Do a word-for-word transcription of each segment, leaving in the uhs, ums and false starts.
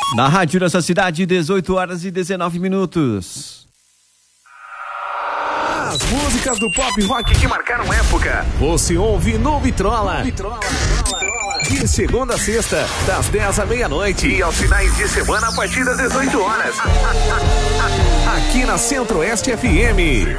Na rádio dessa cidade, dezoito horas e dezenove minutos. As músicas do pop rock que marcaram época, você ouve no Vitrola. Vitrola. De segunda a sexta, das dez à meia-noite. E aos finais de semana, a partir das dezoito horas. Aqui na Centro-Oeste F M.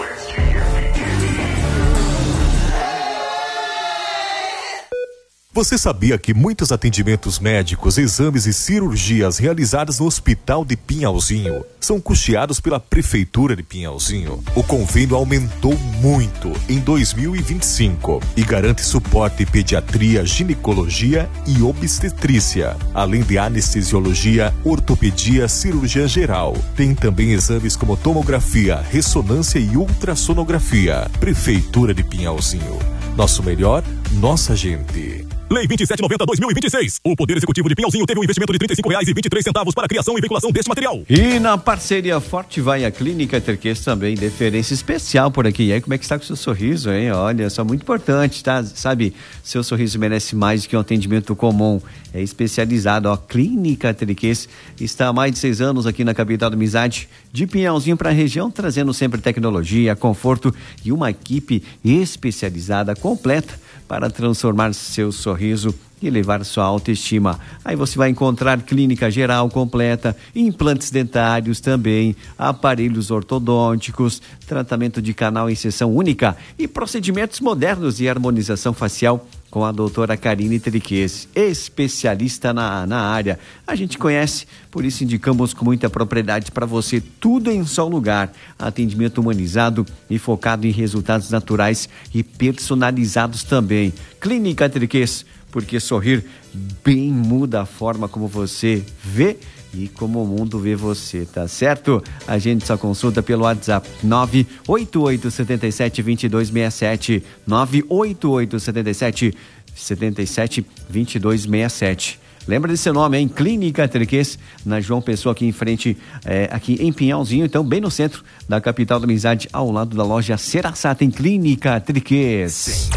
Você sabia que muitos atendimentos médicos, exames e cirurgias realizadas no Hospital de Pinhalzinho são custeados pela Prefeitura de Pinhalzinho? O convênio aumentou muito em dois mil e vinte e cinco e garante suporte em pediatria, ginecologia e obstetrícia, além de anestesiologia, ortopedia, cirurgia geral. Tem também exames como tomografia, ressonância e ultrassonografia. Prefeitura de Pinhalzinho. Nosso melhor, nossa gente. Lei vinte e sete noventa barra dois mil e vinte e seis. O Poder Executivo de Pinhalzinho teve um investimento de trinta e cinco reais e vinte e três centavos para a criação e veiculação deste material. E na parceria forte vai a Clínica Terquês também, deferência especial por aqui. E aí, como é que está com o seu sorriso, hein? Olha, só muito importante, tá? Sabe, seu sorriso merece mais do que um atendimento comum. É especializado, ó. Clínica Terquês está há mais de seis anos aqui na capital da amizade de Pinhalzinho para a região, trazendo sempre tecnologia, conforto e uma equipe especializada completa para transformar seu sorriso e elevar sua autoestima. Aí você vai encontrar clínica geral completa, implantes dentários também, aparelhos ortodônticos, tratamento de canal em sessão única e procedimentos modernos de harmonização facial com a doutora Karine Terquês, especialista na, na área. A gente conhece, por isso indicamos com muita propriedade para você, tudo em só lugar. Atendimento humanizado e focado em resultados naturais e personalizados também. Clínica Terquês, porque sorrir bem muda a forma como você vê e como o mundo vê você, tá certo? A gente só consulta pelo WhatsApp nove oito oito sete sete dois dois seis sete, nove oito oito sete sete sete sete dois dois seis sete. Lembra desse nome, hein? Clínica Terquês, na João Pessoa, aqui em frente, é, aqui em Pinhalzinho, então bem no centro da capital da amizade, ao lado da loja Ceraçá, tem Clínica Terquês.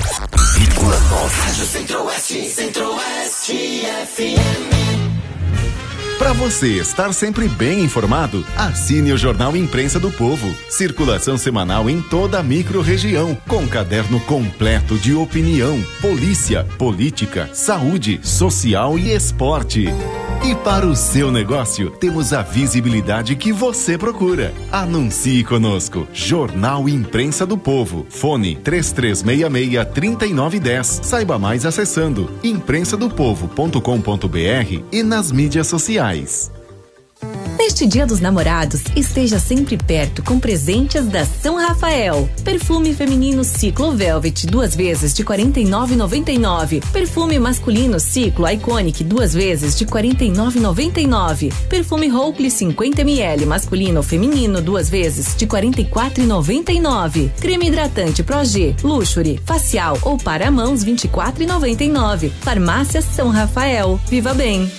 Rádio Centro-Oeste, Centro-Oeste F M. Para você estar sempre bem informado, assine o Jornal Imprensa do Povo. Circulação semanal em toda a micro-região, com caderno completo de opinião, polícia, política, saúde, social e esporte. E para o seu negócio, temos a visibilidade que você procura. Anuncie conosco. Jornal Imprensa do Povo. Fone três três seis seis, três nove um zero. Saiba mais acessando imprensa do povo ponto com ponto b r e nas mídias sociais. Neste Dia dos Namorados, esteja sempre perto com presentes da São Rafael. Perfume feminino Ciclo Velvet, duas vezes de quarenta e nove reais e noventa e nove centavos. Perfume masculino Ciclo Iconic, duas vezes de quarenta e nove reais e noventa e nove centavos. Perfume Oakley cinquenta mililitros, masculino ou feminino, duas vezes de quarenta e quatro reais e noventa e nove centavos. Creme hidratante Progê, Luxury, facial ou para mãos, vinte e quatro reais e noventa e nove centavos. Farmácia São Rafael. Viva bem!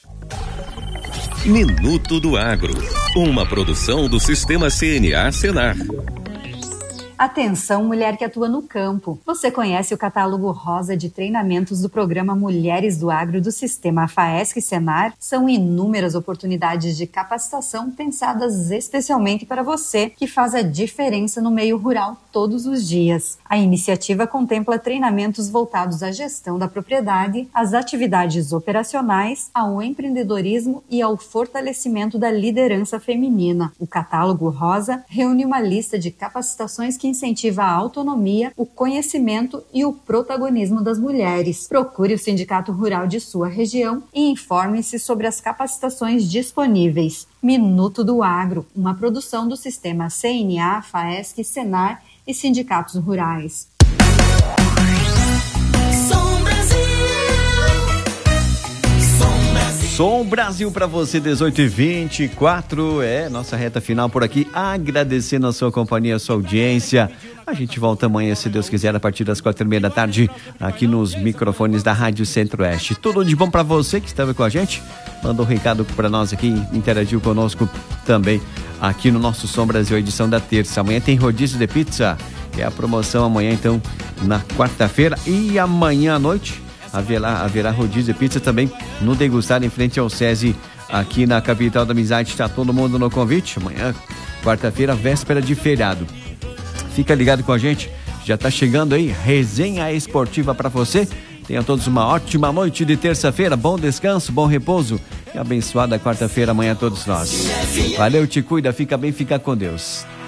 Minuto do Agro, uma produção do Sistema C N A Senar. Atenção, mulher que atua no campo. Você conhece o catálogo rosa de treinamentos do programa Mulheres do Agro do Sistema FAESC Senar? São inúmeras oportunidades de capacitação pensadas especialmente para você, que faz a diferença no meio rural todos os dias. A iniciativa contempla treinamentos voltados à gestão da propriedade, às atividades operacionais, ao empreendedorismo e ao fortalecimento da liderança feminina. O catálogo rosa reúne uma lista de capacitações que incentiva a autonomia, o conhecimento e o protagonismo das mulheres. Procure o Sindicato Rural de sua região e informe-se sobre as capacitações disponíveis. Minuto do Agro, uma produção do Sistema C N A, FAESC, Senar e sindicatos rurais. Som Brasil para você, dezoito e vinte e quatro, é nossa reta final por aqui, agradecendo a sua companhia, a sua audiência. A gente volta amanhã, se Deus quiser, a partir das quatro e meia da tarde, aqui nos microfones da Rádio Centro-Oeste. Tudo de bom para você que estava com a gente, mandou um recado para nós aqui, interagiu conosco também aqui no nosso Som Brasil, edição da terça. Amanhã tem rodízio de pizza, é a promoção amanhã, então, na quarta-feira, e amanhã à noite haverá, haverá rodízio de pizza também no Degustar, em frente ao SESI, aqui na capital da amizade, está todo mundo no convite. Amanhã, quarta-feira, véspera de feriado. Fica ligado com a gente, já está chegando aí, resenha esportiva para você. Tenham todos uma ótima noite de terça-feira, bom descanso, bom repouso e abençoada quarta-feira amanhã a todos nós. Valeu, te cuida, fica bem, fica com Deus.